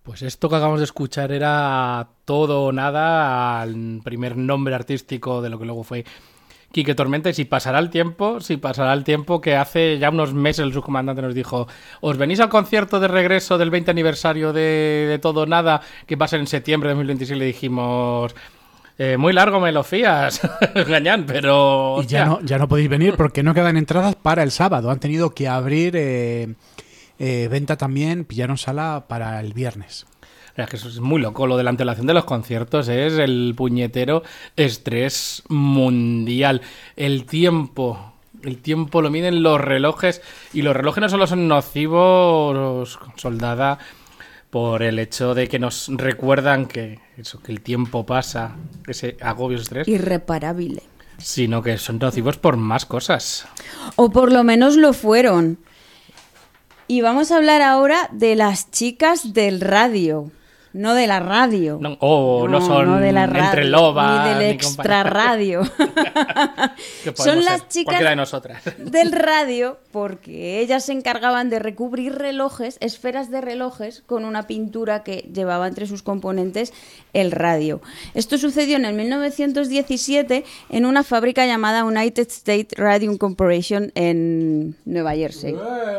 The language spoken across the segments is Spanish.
Pues esto que acabamos de escuchar era Todo o Nada, al primer nombre artístico de lo que luego fue Quique Tormenta. Y si pasará el tiempo que hace ya unos meses el subcomandante nos dijo: ¿os venís al concierto de regreso del 20 aniversario de Todo o Nada, que va a ser en septiembre de 2026? Le dijimos: muy largo me lo fías, Gañán, pero... Y ya no podéis venir porque no quedan entradas para el sábado. Han tenido que abrir venta también, pillaron sala para el viernes. Es que eso es muy loco. Lo de la antelación de los conciertos es el puñetero estrés mundial. El tiempo lo miden los relojes. Y los relojes no solo son nocivos, soldada, por el hecho de que nos recuerdan que el tiempo pasa, ese agobio, ese estrés, Irreparable. sino que son nocivos por más cosas. O por lo menos lo fueron. Y vamos a hablar ahora de las chicas del radio. No de la radio. No son no de la radio, entre lobas. ni del ni extra radio. que Son las ser, chicas cualquiera de nosotras. del radio porque ellas se encargaban de recubrir relojes, esferas de relojes, con una pintura que llevaba entre sus componentes el radio. Esto sucedió en el 1917 en una fábrica llamada United States Radium Corporation en Nueva Jersey.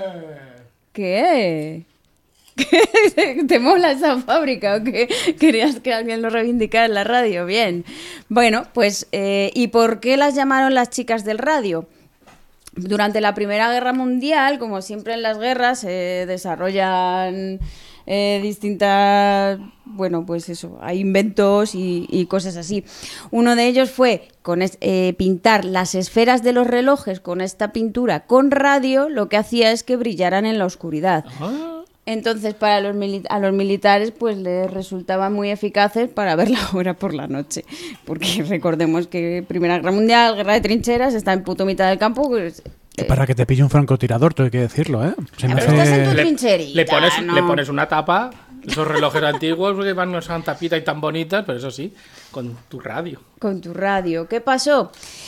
¿Qué? ¿Te mola esa fábrica o qué? ¿Querías que alguien lo reivindicara en la radio? Bien. Bueno, pues ¿y por qué las llamaron las chicas del radio? Durante la Primera Guerra Mundial, como siempre en las guerras, se desarrollan distintas, bueno, pues eso, hay inventos y cosas así. Uno de ellos fue pintar las esferas de los relojes con esta pintura con radio. Lo que hacía es que brillaran en la oscuridad. Entonces, para a los militares, pues les resultaban muy eficaces para ver la hora por la noche. Porque recordemos que Primera Guerra Mundial, guerra de trincheras, está en puto mitad del campo. Pues, para que te pille un francotirador, todo hay que decirlo, ¿eh? Estás en tu trincherita, le pones una tapa, esos relojes antiguos que van unas tapitas y tan bonitas, pero eso sí, con tu radio. Con tu radio. ¿Qué pasó?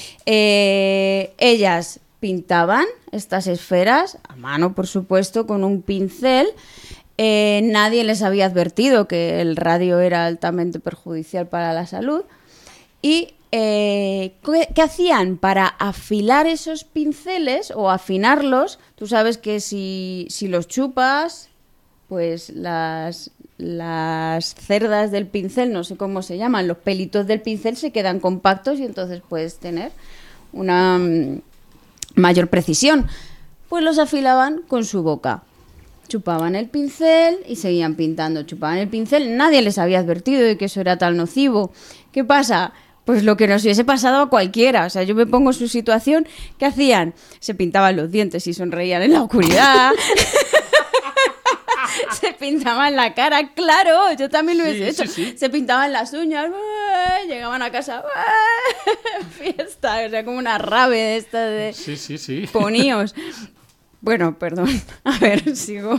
Ellas pintaban estas esferas, a mano por supuesto, con un pincel. Nadie les había advertido que el radio era altamente perjudicial para la salud. Y ¿qué hacían? Para afilar esos pinceles o afinarlos, tú sabes que si los chupas, pues las cerdas del pincel, no sé cómo se llaman, los pelitos del pincel se quedan compactos y entonces puedes tener una mayor precisión. Pues los afilaban con su boca. Chupaban el pincel y seguían pintando. Chupaban el pincel. Nadie les había advertido de que eso era tan nocivo. ¿Qué pasa? Pues lo que nos hubiese pasado a cualquiera. O sea, yo me pongo en su situación. ¿Qué hacían? Se pintaban los dientes y sonreían en la oscuridad. Se pintaban la cara, claro, yo también lo hubiese hecho. Sí. Se pintaban las uñas, llegaban a casa, fiesta, o sea, como una rave de esta de poníos. Bueno, perdón, a ver, sigo.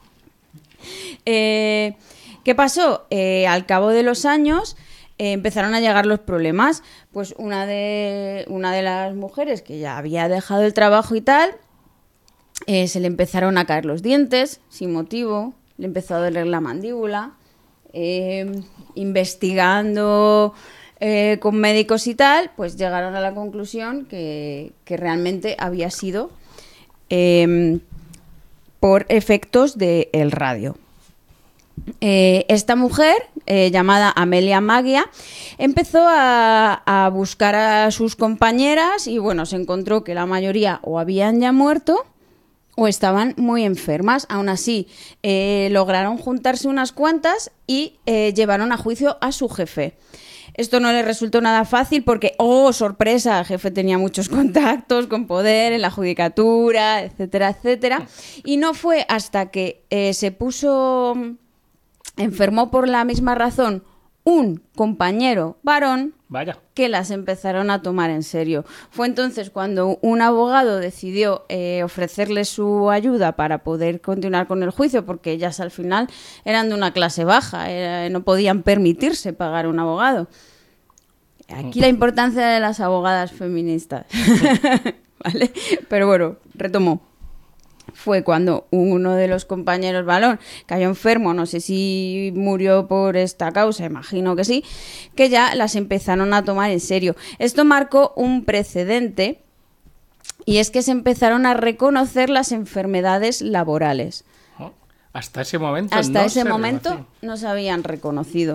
¿Qué pasó? Al cabo de los años empezaron a llegar los problemas. Pues una de las mujeres que ya había dejado el trabajo y tal, se le empezaron a caer los dientes sin motivo, le empezó a doler la mandíbula. Investigando con médicos y tal, pues llegaron a la conclusión que realmente había sido por efectos del radio. Esta mujer, llamada Amelia Maggia, empezó a buscar a sus compañeras y bueno, se encontró que la mayoría o habían ya muerto o estaban muy enfermas. Aún así, lograron juntarse unas cuantas y llevaron a juicio a su jefe. Esto no le resultó nada fácil porque, ¡oh, sorpresa!, el jefe tenía muchos contactos con poder en la judicatura, etcétera, etcétera. Y no fue hasta que enfermó por la misma razón un compañero varón, vaya, que las empezaron a tomar en serio. Fue entonces cuando un abogado decidió ofrecerle su ayuda para poder continuar con el juicio, porque ellas al final eran de una clase baja, no podían permitirse pagar un abogado. Aquí la importancia de las abogadas feministas. ¿Vale? Pero bueno, retomo. fue cuando uno de los compañeros balón cayó enfermo, no sé si murió por esta causa, imagino que sí, que ya las empezaron a tomar en serio. Esto marcó un precedente y es que se empezaron a reconocer las enfermedades laborales. Hasta ese momento no se habían reconocido.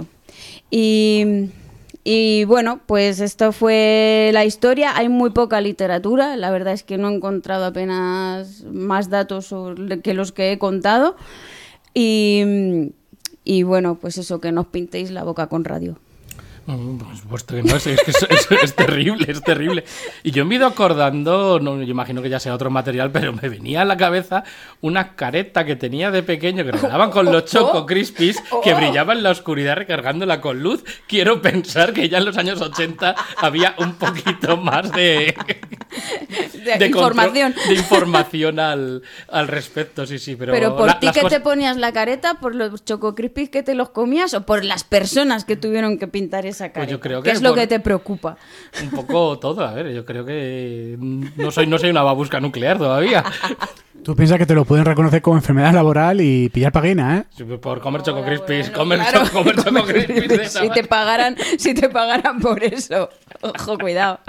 Y bueno, pues esto fue la historia. Hay muy poca literatura. La verdad es que no he encontrado apenas más datos que los que he contado. Y bueno, pues eso, que no os pintéis la boca con radio. Por supuesto que no, es que es terrible, es terrible. Y yo me he ido acordando, no, yo imagino que ya sea otro material, pero me venía a la cabeza una careta que tenía de pequeño que regalaban con los Choco Crispies, que brillaba en la oscuridad recargándola con luz. Quiero pensar que ya en los años 80 había un poquito más de información. De información al respecto, sí. Pero por ti que te ponías la careta, por los Choco Crispies que te los comías o por las personas que tuvieron que pintar esa careta. Pues yo creo que ¿Qué es lo que te preocupa? Un poco todo, a ver, yo creo que no soy una babusca nuclear todavía. Tú piensas que te lo pueden reconocer como enfermedad laboral y pillar paguina, ¿eh? Sí, por comer Choco Crispies, comer Choco Crispies. Si te pagaran por eso. Ojo, cuidado.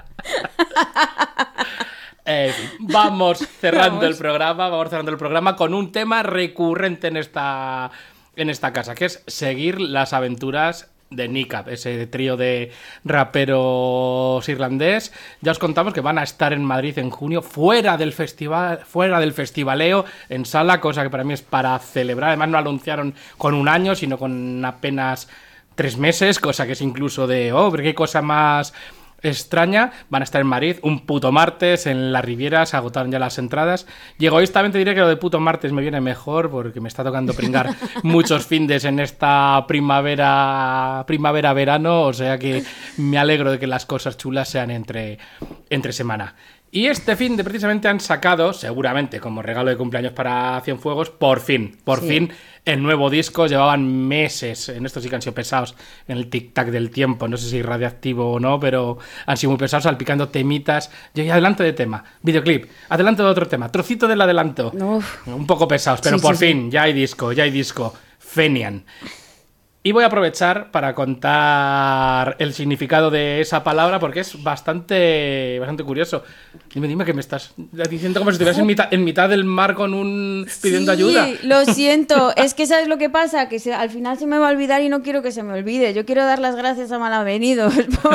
Vamos cerrando el programa con un tema recurrente en esta casa, que es seguir las aventuras de Niqab, ese trío de raperos irlandés. Ya os contamos que van a estar en Madrid en junio, fuera del festivaleo, en sala, cosa que para mí es para celebrar. Además no anunciaron con un año, sino con apenas 3 meses, cosa que es incluso de, pero qué cosa más extraña. Van a estar en Madrid un puto martes en la Riviera, se agotaron ya las entradas y egoístamente diré que lo de puto martes me viene mejor porque me está tocando pringar muchos findes en esta primavera-verano, o sea que me alegro de que las cosas chulas sean entre semana. Y este fin de precisamente han sacado, seguramente como regalo de cumpleaños para Cienfuegos, por fin, el nuevo disco. Llevaban meses, en estos sí que han sido pesados, en el tic-tac del tiempo, no sé si radiactivo o no, pero han sido muy pesados, salpicando temitas. Y adelanto de tema, videoclip, adelanto de otro tema, trocito del adelanto. Un poco pesados, pero por fin, ya hay disco, Fenian. Y voy a aprovechar para contar el significado de esa palabra porque es bastante curioso. Dime que me estás diciendo como si estuvieras en mitad del mar con pidiendo ayuda. Sí, lo siento. Es que ¿sabes lo que pasa? Que al final se me va a olvidar y no quiero que se me olvide. Yo quiero dar las gracias a Malavenidos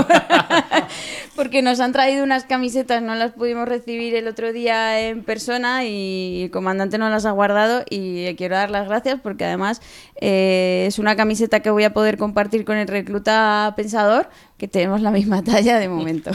porque nos han traído unas camisetas, no las pudimos recibir el otro día en persona y el comandante nos las ha guardado y quiero dar las gracias porque además es una camiseta que voy a poder compartir con el recluta pensador, que tenemos la misma talla de momento.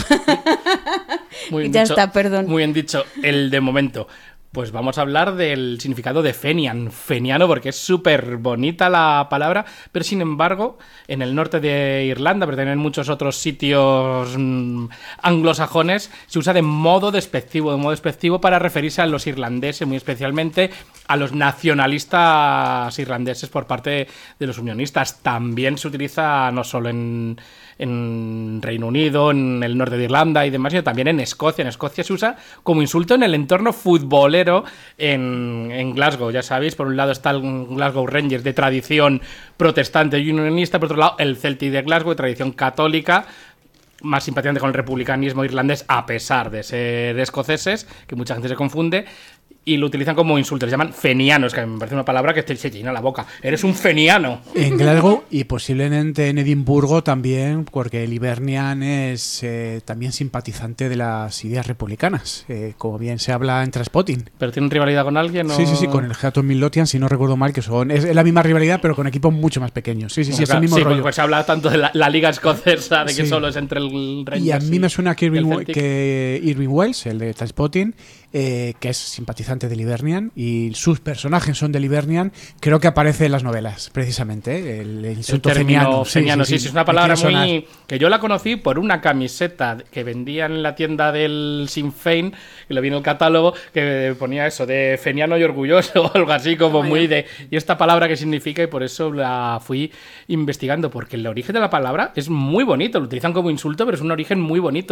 Muy bien ya dicho, está, perdón. Muy bien dicho, el de momento. Pues vamos a hablar del significado de Fenian, feniano, porque es súper bonita la palabra, pero sin embargo, en el norte de Irlanda, pero también en muchos otros sitios anglosajones, se usa de modo despectivo para referirse a los irlandeses, muy especialmente a los nacionalistas irlandeses por parte de los unionistas. También se utiliza no solo en Reino Unido, en el norte de Irlanda y demás, sino también en Escocia. En Escocia se usa como insulto en el entorno futbolero en Glasgow. Ya sabéis, por un lado está el Glasgow Rangers de tradición protestante y unionista, por otro lado el Celtic de Glasgow de tradición católica, más simpatizante con el republicanismo irlandés a pesar de ser escoceses, que mucha gente se confunde. Y lo utilizan como insulto, les llaman fenianos, que me parece una palabra que se llena la boca. Eres un feniano. En Glasgow y posiblemente en Edimburgo también, porque el Hibernian es también simpatizante de las ideas republicanas, como bien se habla en Trainspotting. ¿Pero tienen rivalidad con alguien? Sí, con el Heaton Midlothian, si no recuerdo mal, que es la misma rivalidad, pero con equipos mucho más pequeños. Sí, es el mismo rollo. Pues se habla tanto de la liga escocesa, de que solo es entre el Rangers y a mí me suena que Irving Wells, el de Trainspotting, que es simpatizante del Hibernian y sus personajes son del Hibernian, creo que aparece en las novelas precisamente el insulto feniano. Sí, es una palabra muy que yo la conocí por una camiseta que vendían en la tienda del Sinn Féin, que lo vi en el catálogo, que ponía eso de feniano y orgulloso o algo así como muy de y esta palabra qué significa, y por eso la fui investigando, porque el origen de la palabra es muy bonito, lo utilizan como insulto, pero es un origen muy bonito.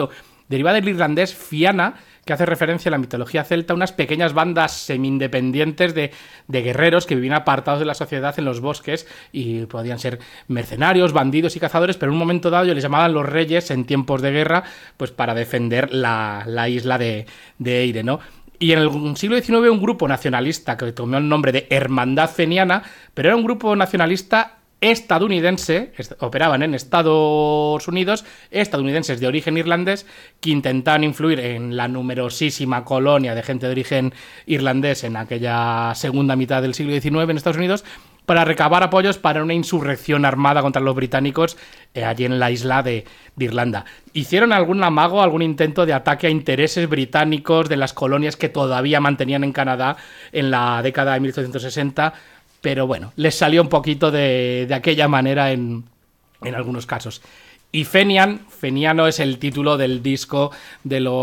deriva del irlandés fianna, que hace referencia a la mitología celta, unas pequeñas bandas semi-independientes de guerreros que vivían apartados de la sociedad en los bosques y podían ser mercenarios, bandidos y cazadores, pero en un momento dado les llamaban los reyes en tiempos de guerra, pues para defender la isla de Eire, ¿no? Y en el siglo XIX un grupo nacionalista que tomó el nombre de Hermandad Feniana, pero era un grupo nacionalista estadounidense, operaban en Estados Unidos, estadounidenses de origen irlandés, que intentaban influir en la numerosísima colonia de gente de origen irlandés en aquella segunda mitad del siglo XIX en Estados Unidos, para recabar apoyos para una insurrección armada contra los británicos allí en la isla de Irlanda. Hicieron algún amago, algún intento de ataque a intereses británicos de las colonias que todavía mantenían en Canadá en la década de 1860, pero bueno, les salió un poquito de aquella manera en algunos casos. Y Fenian, Feniano es el título del disco de los